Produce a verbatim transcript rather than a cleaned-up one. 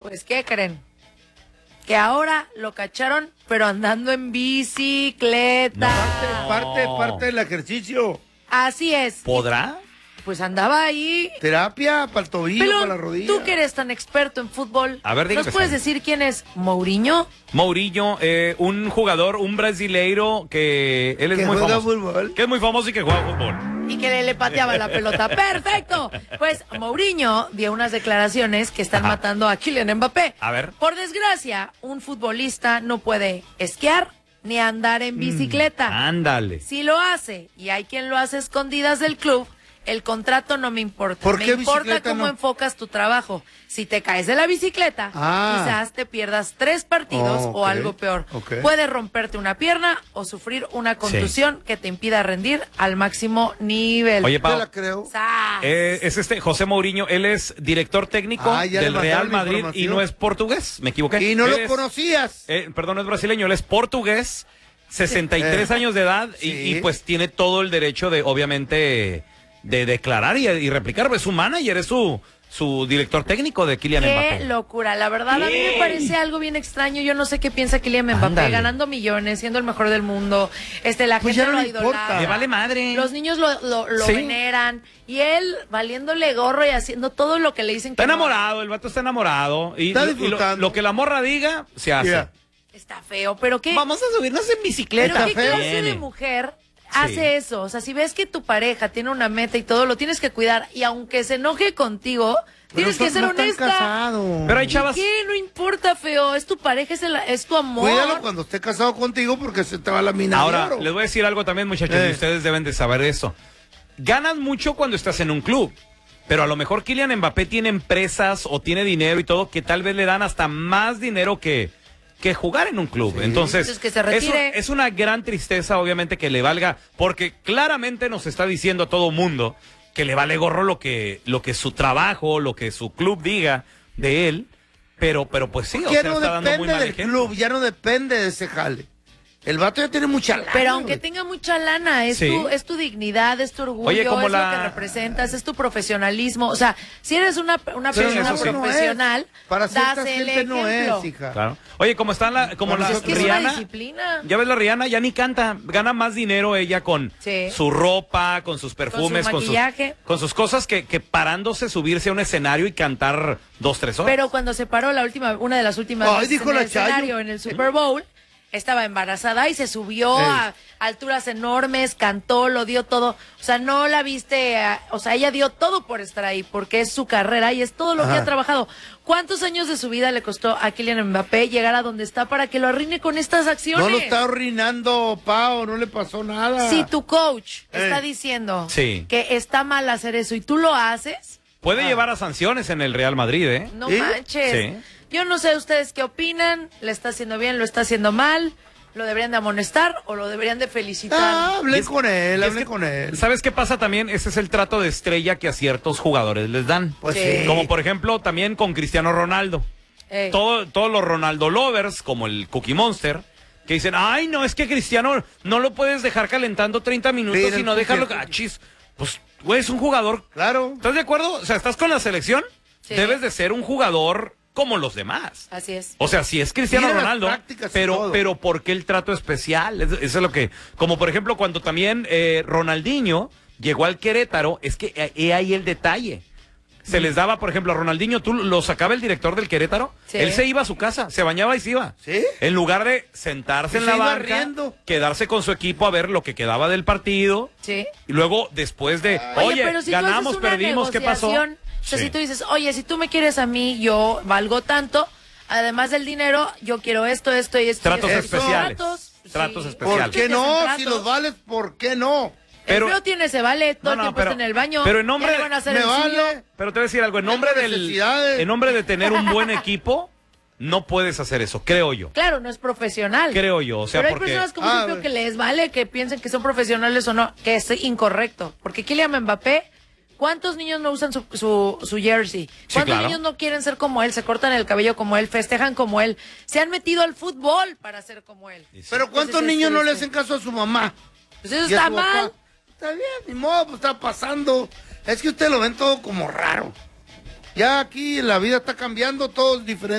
Pues, ¿qué creen? Que ahora lo cacharon, pero andando en bicicleta. No, parte, parte, parte del ejercicio. Así es. ¿Podrá? Pues andaba ahí. Terapia para el tobillo, Pero para la rodilla. tú que eres tan experto en fútbol, A ver, dígame, ¿nos puedes Jaime. decir quién es Mourinho? Mourinho, eh, un jugador, un brasileiro que él es Que muy juega famoso. fútbol. Que es muy famoso y que juega fútbol. Y que le, le pateaba la pelota. ¡Perfecto! Pues Mourinho dio unas declaraciones que están Ajá. matando a Kylian Mbappé. A ver. Por desgracia, un futbolista no puede esquiar ni andar en bicicleta. Ándale. Si lo hace, y hay quien lo hace a escondidas del club, el contrato no me importa. ¿Por me qué importa bicicleta cómo no? enfocas tu trabajo. Si te caes de la bicicleta, Ah. quizás te pierdas tres partidos Oh, o ok, algo peor. ok. Puedes romperte una pierna o sufrir una contusión que te impida rendir al máximo nivel. Oye, Te Pau, la creo. ¡Sas! eh, es este José Mourinho, él es director técnico Ah, ya le del mandaron Real la Madrid y información. no es portugués, me equivoqué. Y no Él lo es- conocías. eh, perdón, no es brasileño, él es portugués, sesenta y tres Eh, años de edad y, sí. y pues tiene todo el derecho de, obviamente, de declarar y, y replicar. Es su manager, es su, su director técnico de Kylian Qué Mbappé. locura, la verdad a mí me Sí. parece algo bien extraño. Yo no sé qué piensa Kylian Mbappé, Ándale. ganando millones, siendo el mejor del mundo. Este, la Pues gente ya no lo le idolatra. importa. Le vale madre. Los niños lo, lo, lo Sí. veneran y él valiéndole gorro y haciendo todo lo que le dicen Está que no. enamorado, el vato está enamorado. Y, Está y lo- disfrutando. lo, que la morra diga, se hace. Yeah. Está feo, pero qué, Vamos a subirnos en pero bicicleta. qué Está feo. clase de Viene. mujer Sí. hace eso. O sea, si ves que tu pareja tiene una meta y todo, lo tienes que cuidar y aunque se enoje contigo, tienes Pero que ser no están honesta. casados. Pero hay chavas. ¿Qué? No importa, feo. Es tu pareja, es, el- es tu amor. Cuídalo cuando esté casado contigo porque se te va la mina de Ahora, oro. les voy a decir algo también, muchachos, Eh. y ustedes deben de saber eso. Ganas mucho cuando estás en un club, pero a lo mejor Kylian Mbappé tiene empresas o tiene dinero y todo que tal vez le dan hasta más dinero que, que jugar en un club. Entonces, Entonces, que se es, retire. es una gran tristeza, obviamente, que le valga, porque claramente nos está diciendo a todo mundo que le vale gorro lo que, lo que su trabajo, lo que su club diga de él, pero, pero pues sí, o Ya sea, no está dando muy depende mal del ejemplo. club, ya no depende de ese jale. El vato ya tiene mucha lana. Pero aunque güey. tenga mucha lana, es, Sí. tu, es tu dignidad, es tu orgullo, Oye, como es la- lo que representas, es tu profesionalismo. O sea, si eres una, una Sí, persona eso sí. profesional, Para cierta das el gente no ejemplo. es, hija. Claro. Oye, como está la, como Bueno, la Es que es una Rihanna, disciplina. ya ves la Rihanna, ya ni canta, gana más dinero ella con Sí. su ropa, con sus perfumes, con, sus, maquillaje. con sus cosas que, que parándose, subirse a un escenario y cantar dos, tres horas. Pero cuando se paró la última, una de las últimas Ay, veces dijo en la el Chayo. escenario, en el Super Bowl, estaba embarazada y se subió Ey. a alturas enormes, cantó, lo dio todo. O sea, no la viste, a- o sea, ella dio todo por estar ahí, porque es su carrera y es todo lo que Ajá. ha trabajado. ¿Cuántos años de su vida le costó a Kylian Mbappé llegar a donde está para que lo arruine con estas acciones? No lo está arruinando, Pau, no le pasó nada. Si tu coach Eh. está diciendo Sí. que está mal hacer eso y tú lo haces, Puede llevar a sanciones en el Real Madrid, ¿eh? no ¿Sí? manches. Sí. Yo no sé ustedes qué opinan, le está haciendo bien, lo está haciendo mal, lo deberían de amonestar o lo deberían de felicitar. Ah, hablé Y es- con y él, es hablé que- con él. ¿Sabes qué pasa también? Ese es el trato de estrella que a ciertos jugadores les dan. Pues Sí. sí. Como por ejemplo también con Cristiano Ronaldo. Ey. Todo- todos los Ronaldo lovers, como el Cookie Monster, que dicen, ay, no, es que Cristiano no lo puedes dejar calentando treinta minutos Sí, y el no Cookie, dejarlo... el Ah, Cookie. chis, pues, güey, es un jugador. Claro. ¿Estás de acuerdo? O sea, ¿estás con la selección? Sí. Debes de ser un jugador como los demás. Así es. O sea, si es Cristiano Mira las Ronaldo, prácticas y pero, todo. pero ¿por qué el trato especial? Es- Eso es lo que, como por ejemplo cuando también eh, Ronaldinho llegó al Querétaro, es que eh, he ahí el detalle. Se les daba, por ejemplo, a Ronaldinho, tú lo sacaba el director del Querétaro, Sí. él se iba a su casa, se bañaba y se iba. ¿Sí? En lugar de sentarse Y en se la iba banca, riendo. quedarse con su equipo a ver lo que quedaba del partido, Sí. y luego después de, oye, pero si ganamos, tú haces una perdimos, ¿qué pasó? negociación, O sea, Sí. si tú dices, oye, si tú me quieres a mí, yo valgo tanto, además del dinero, yo quiero esto, esto y esto. y Tratos esto. especiales. Tratos, Tratos sí. especiales. ¿Por qué Hacen no? tratos. Si los vales, ¿por qué no? Pero- el feo tiene ese vale, todo No, el no, tiempo pero- está en el baño. pero en nombre ya le de- van a hacer me el vale. suyo. Pero te voy a decir algo, en nombre Tengo del, necesidades. en nombre de tener un buen equipo, no puedes hacer eso, creo yo. Claro, no es profesional. Creo yo, o sea, pero hay porque- personas como Ah, ese feo bueno. que les vale que piensen que son profesionales o no, que es incorrecto. Porque Kylian Mbappé, ¿cuántos niños no usan su, su, su jersey? Sí, ¿Cuántos claro. niños no quieren ser como él? Se cortan el cabello como él, festejan como él. Se han metido al fútbol para ser como él. Pero ¿cuántos Entonces, niños no le este, hacen caso a su mamá? Pues eso Y a está su papá. mal. Está bien, ni modo, pues está pasando. Es que ustedes lo ven todo como raro. Ya aquí la vida está cambiando, todo es diferente.